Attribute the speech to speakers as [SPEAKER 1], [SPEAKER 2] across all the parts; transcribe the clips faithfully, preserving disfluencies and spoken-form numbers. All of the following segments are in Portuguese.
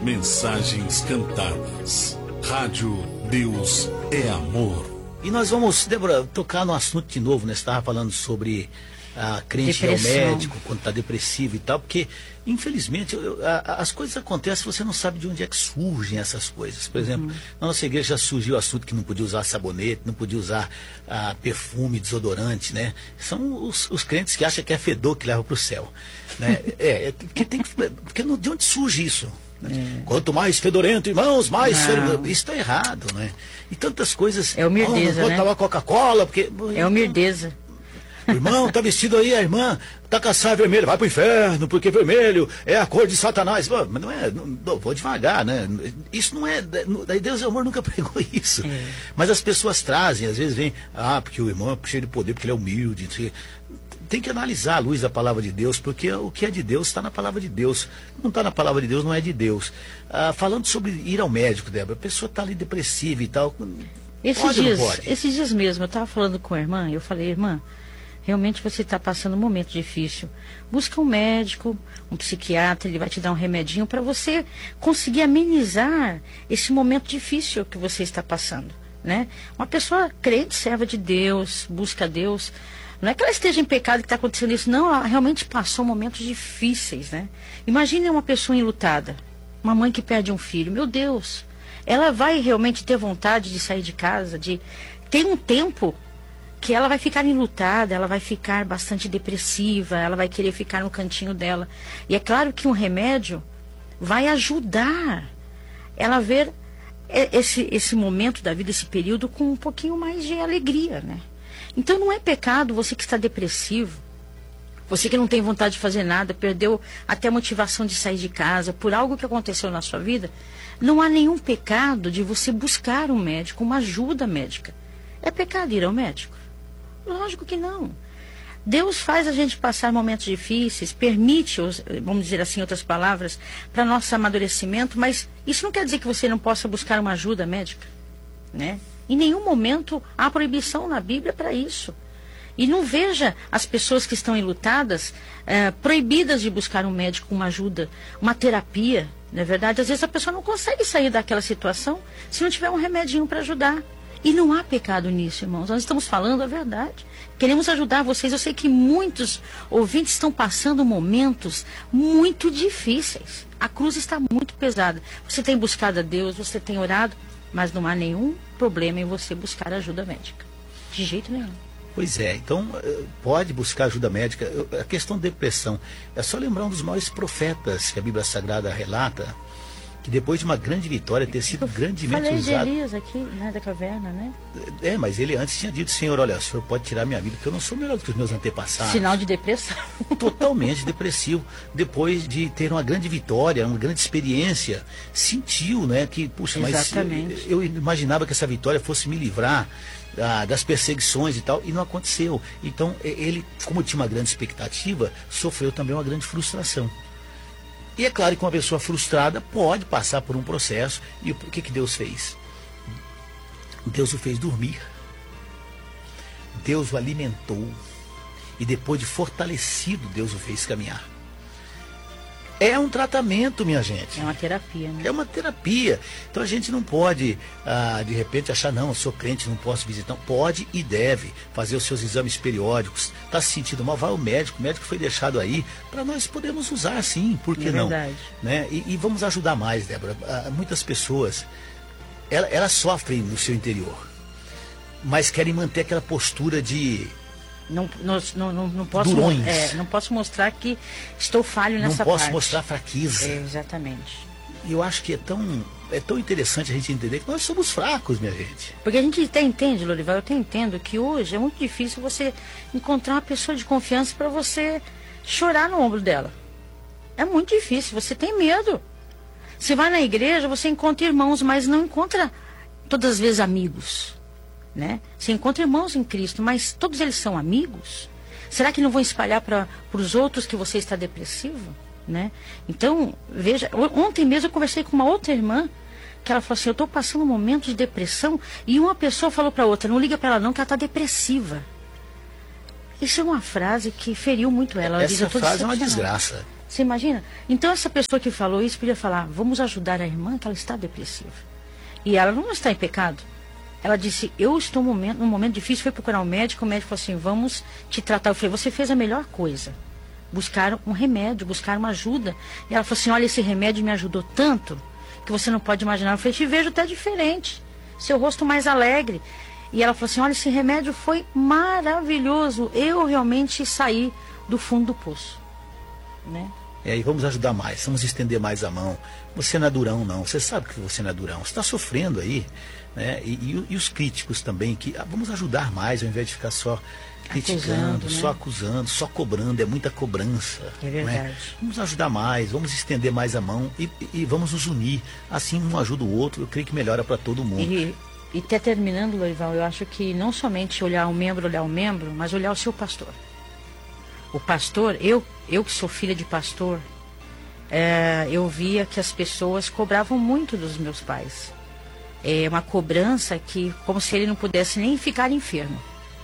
[SPEAKER 1] Mensagens cantadas. Rádio Deus é Amor.
[SPEAKER 2] E nós vamos, Débora, tocar no assunto de novo, né? Você estava falando sobre a crente ao médico, quando está depressivo e tal, porque, infelizmente, eu, a, as coisas acontecem, você não sabe de onde é que surgem essas coisas. Por exemplo, uhum. na nossa igreja já surgiu o assunto que não podia usar sabonete, não podia usar ah, perfume, desodorante, né? São os, os crentes que acham que é fedor que leva para o céu. Né? é, é, porque tem que, porque não, de onde surge isso? É. Quanto mais fedorento, irmãos, mais fedorento. Isso está errado, né? E tantas coisas.
[SPEAKER 3] É humildeza, oh, não
[SPEAKER 2] pode
[SPEAKER 3] né?
[SPEAKER 2] tomar Coca-Cola, porque...
[SPEAKER 3] É humildeza.
[SPEAKER 2] O irmão tá vestido aí, a irmã tá com a saia vermelha, vai pro inferno, porque vermelho é a cor de Satanás. Pô, mas não é, não, não, vou devagar, né? Isso não é, daí Deus e Amor nunca pregou isso. É. Mas as pessoas trazem, às vezes vem, ah, porque o irmão é cheio de poder, porque ele é humilde, não sei. Tem que analisar a luz da palavra de Deus, porque o que é de Deus está na palavra de Deus. Não está na palavra de Deus, não é de Deus. Ah, falando sobre ir ao médico, Débora, a pessoa está ali depressiva e tal.
[SPEAKER 3] Esses pode, dias, esses dias mesmo, eu estava falando com a irmã, eu falei, irmã, realmente você está passando um momento difícil. Busca um médico, um psiquiatra, ele vai te dar um remedinho para você conseguir amenizar esse momento difícil que você está passando, né? Uma pessoa crente, serva de Deus, busca Deus. Não é que ela esteja em pecado que está acontecendo isso, não, ela realmente passou momentos difíceis, né? Imagine uma pessoa enlutada, uma mãe que perde um filho, meu Deus, ela vai realmente ter vontade de sair de casa, de ter um tempo que ela vai ficar enlutada, ela vai ficar bastante depressiva, ela vai querer ficar no cantinho dela. E é claro que um remédio vai ajudar ela a ver esse, esse momento da vida, esse período, com um pouquinho mais de alegria, né? Então não é pecado você que está depressivo, você que não tem vontade de fazer nada, perdeu até a motivação de sair de casa por algo que aconteceu na sua vida. Não há nenhum pecado de você buscar um médico, uma ajuda médica. É pecado ir ao médico? Lógico que não. Deus faz a gente passar momentos difíceis, permite, vamos dizer assim, outras palavras, para nosso amadurecimento, mas isso não quer dizer que você não possa buscar uma ajuda médica, né? Em nenhum momento há proibição na Bíblia para isso. E não veja as pessoas que estão enlutadas eh, proibidas de buscar um médico, uma ajuda, uma terapia. Não é verdade? Às vezes a pessoa não consegue sair daquela situação se não tiver um remedinho para ajudar. E não há pecado nisso, irmãos. Nós estamos falando a verdade. Queremos ajudar vocês. Eu sei que muitos ouvintes estão passando momentos muito difíceis. A cruz está muito pesada. Você tem buscado a Deus, você tem orado, mas não há nenhum problema em você buscar ajuda médica. De jeito nenhum.
[SPEAKER 2] Pois é, então pode buscar ajuda médica. A questão da depressão, é só lembrar um dos maiores profetas que a Bíblia Sagrada relata, que depois de uma grande vitória, ter sido grandemente
[SPEAKER 3] falei
[SPEAKER 2] usado...
[SPEAKER 3] de Elias aqui, né, da caverna, né?
[SPEAKER 2] É, mas ele antes tinha dito, Senhor, olha, o Senhor pode tirar minha vida, porque eu não sou melhor do que os meus antepassados.
[SPEAKER 3] Sinal de depressão.
[SPEAKER 2] Totalmente depressivo. Depois de ter uma grande vitória, uma grande experiência, sentiu, né, que, puxa,
[SPEAKER 3] Exatamente.
[SPEAKER 2] mas eu, eu imaginava que essa vitória fosse me livrar ah, das perseguições e tal, e não aconteceu. Então, ele, como tinha uma grande expectativa, sofreu também uma grande frustração. E é claro que uma pessoa frustrada pode passar por um processo. E o que, que Deus fez? Deus o fez dormir. Deus o alimentou. E depois de fortalecido, Deus o fez caminhar. É um tratamento, minha gente.
[SPEAKER 3] É uma terapia, né?
[SPEAKER 2] É uma terapia. Então a gente não pode, ah, de repente, achar, não, eu sou crente, não posso visitar. Pode e deve fazer os seus exames periódicos. Está se sentindo mal, vai ao médico. O médico foi deixado aí para nós podermos usar, sim. Por que
[SPEAKER 3] é
[SPEAKER 2] não?
[SPEAKER 3] Verdade.
[SPEAKER 2] Né? E, e vamos ajudar mais, Débora. Ah, muitas pessoas, elas, elas sofrem no seu interior, mas querem manter aquela postura de...
[SPEAKER 3] Não, não, não, não, posso, é, não posso mostrar que estou falho nessa parte.
[SPEAKER 2] Não posso mostrar fraqueza.
[SPEAKER 3] É, exatamente.
[SPEAKER 2] E eu acho que é tão, é tão interessante a gente entender que nós somos fracos, minha gente.
[SPEAKER 3] Porque a gente até entende, Lorival, eu até entendo que hoje é muito difícil você encontrar uma pessoa de confiança para você chorar no ombro dela. É muito difícil, você tem medo. Você vai na igreja, você encontra irmãos, mas não encontra todas as vezes amigos. Né? Você encontra irmãos em Cristo, mas todos eles são amigos? Será que não vão espalhar para os outros que você está depressivo? Né? Então, veja, ontem mesmo eu conversei com uma outra irmã, que ela falou assim, eu estou passando um momento de depressão, e uma pessoa falou para outra, não liga para ela não, que ela está depressiva. Isso é uma frase que feriu muito ela. ela
[SPEAKER 2] Essa
[SPEAKER 3] diz,
[SPEAKER 2] frase é uma desgraça.
[SPEAKER 3] Você imagina? Então essa pessoa que falou isso podia falar, vamos ajudar a irmã que ela está depressiva. E ela não está em pecado. Ela disse, eu estou num momento, num momento difícil, foi procurar um médico, o médico falou assim, vamos te tratar. Eu falei, você fez a melhor coisa. Buscar um remédio, buscar uma ajuda. E ela falou assim, olha, esse remédio me ajudou tanto que você não pode imaginar. Eu falei, te vejo até diferente, seu rosto mais alegre. E ela falou assim, olha, esse remédio foi maravilhoso. Eu realmente saí do fundo do poço, né?
[SPEAKER 2] É, e vamos ajudar mais, vamos estender mais a mão. Você não é durão, não. Você sabe que você não é durão. Você está sofrendo aí, né? E, e, e os críticos também, que ah, vamos ajudar mais, ao invés de ficar só criticando,
[SPEAKER 3] acusando,
[SPEAKER 2] só
[SPEAKER 3] né?
[SPEAKER 2] acusando, só cobrando. É muita cobrança.
[SPEAKER 3] É verdade.
[SPEAKER 2] Né? Vamos ajudar mais, vamos estender mais a mão e, e, e vamos nos unir. Assim, um ajuda o outro, eu creio que melhora para todo mundo.
[SPEAKER 3] E, e até terminando, Lourival, eu acho que não somente olhar o membro, olhar o membro, mas olhar o seu pastor. O pastor, eu, eu que sou filha de pastor, é, eu via que as pessoas cobravam muito dos meus pais. É uma cobrança que, como se ele não pudesse nem ficar enfermo,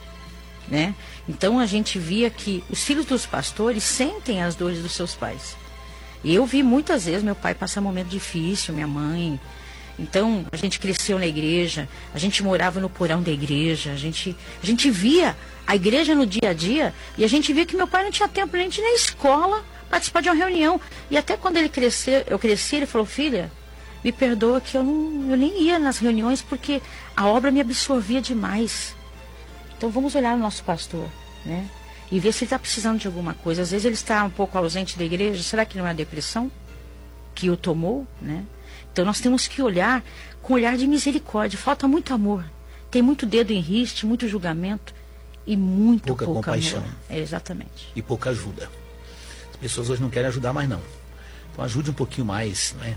[SPEAKER 3] né? Então a gente via que os filhos dos pastores sentem as dores dos seus pais. E eu vi muitas vezes meu pai passar um momento difícil, minha mãe. Então a gente cresceu na igreja, a gente morava no porão da igreja, a gente, a gente via a igreja no dia a dia, e a gente via que meu pai não tinha tempo nem de ir na escola participar de uma reunião. E até quando ele cresceu, eu cresci, ele falou, filha, me perdoa que eu, não, eu nem ia nas reuniões porque a obra me absorvia demais. Então vamos olhar o nosso pastor, né? E ver se ele está precisando de alguma coisa. Às vezes ele está um pouco ausente da igreja, será que não é a depressão que o tomou, né? Então nós temos que olhar com olhar de misericórdia. Falta muito amor, tem muito dedo em riste, muito julgamento e muito
[SPEAKER 2] pouca
[SPEAKER 3] pouco
[SPEAKER 2] compaixão.
[SPEAKER 3] amor. É, exatamente.
[SPEAKER 2] E pouca ajuda. As pessoas hoje não querem ajudar mais, não. Então ajude um pouquinho mais, né?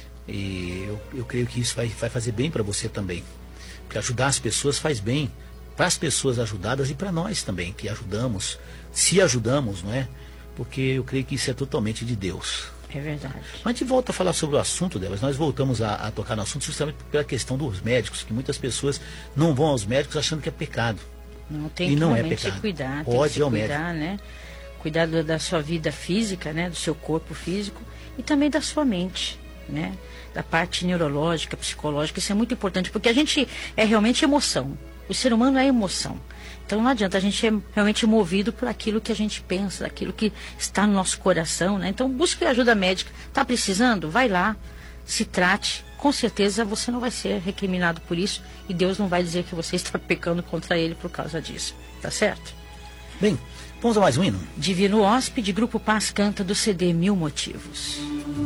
[SPEAKER 2] E eu, eu creio que isso vai, vai fazer bem para você também. Porque ajudar as pessoas faz bem para as pessoas ajudadas e para nós também, que ajudamos, se ajudamos, não é? Porque eu creio que isso é totalmente de Deus.
[SPEAKER 3] É verdade.
[SPEAKER 2] Mas a gente volta a falar sobre o assunto delas. Nós voltamos a, a tocar no assunto justamente pela questão dos médicos, que muitas pessoas não vão aos médicos achando que é pecado.
[SPEAKER 3] Não, tem
[SPEAKER 2] E
[SPEAKER 3] que
[SPEAKER 2] não é
[SPEAKER 3] realmente se
[SPEAKER 2] pecado.
[SPEAKER 3] cuidar, tem
[SPEAKER 2] Pode
[SPEAKER 3] que se
[SPEAKER 2] ir ao
[SPEAKER 3] cuidar, né? Cuidar do- da sua vida física, né? Do seu corpo físico e também da sua mente, né? Da parte neurológica, psicológica, isso é muito importante, porque a gente é realmente emoção. O ser humano é emoção. Então não adianta, a gente ser realmente movido por aquilo que a gente pensa, aquilo que está no nosso coração, né? Então busque ajuda médica. Está precisando? Vai lá, se trate. Com certeza você não vai ser recriminado por isso e Deus não vai dizer que você está pecando contra ele por causa disso. Tá certo?
[SPEAKER 2] Bem, vamos a mais um hino?
[SPEAKER 3] Divino Hóspede, Grupo Paz canta do C D Mil Motivos.